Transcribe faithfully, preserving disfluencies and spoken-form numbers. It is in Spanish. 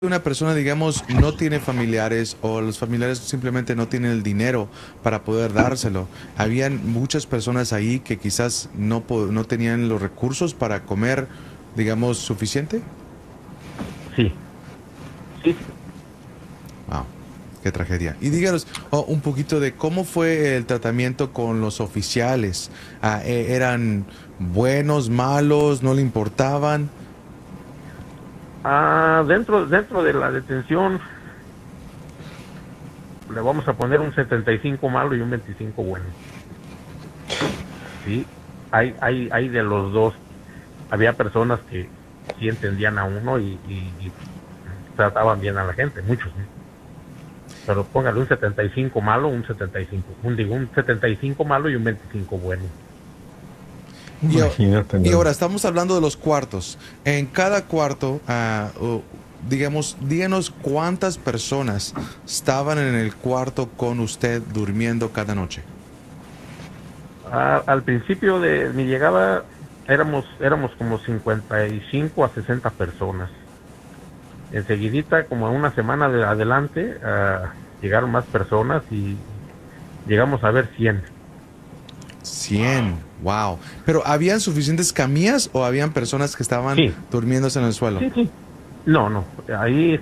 una persona, digamos, no tiene familiares o los familiares simplemente no tienen el dinero para poder dárselo. Habían muchas personas ahí que quizás no, po- no tenían los recursos para comer, digamos, suficiente. Sí, sí, sí. Wow, qué tragedia. Y díganos oh, un poquito de cómo fue el tratamiento con los oficiales. Ah, eh, ¿eran buenos, malos, no le importaban? Ah, dentro, dentro de la detención le vamos a poner un setenta y cinco malo y un veinticinco bueno. Sí, hay, hay, hay de los dos. Había personas que sí entendían a uno y, y, y trataban bien a la gente, muchos, ¿no? Pero póngale un setenta y cinco malo, un setenta y cinco, un, digo, un setenta y cinco malo y un veinticinco bueno. Y, a- Imagínate, y no. ahora estamos hablando de los cuartos. En cada cuarto, ah, o, digamos, díganos cuántas personas estaban en el cuarto con usted durmiendo cada noche. Ah, al principio de mi llegada éramos, éramos como cincuenta y cinco a sesenta personas. Enseguidita, como a una semana de adelante, uh, llegaron más personas y llegamos a ver cien. Cien, wow. Pero ¿habían suficientes camillas o habían personas que estaban Sí, durmiéndose en el suelo? sí, sí. No, no, ahí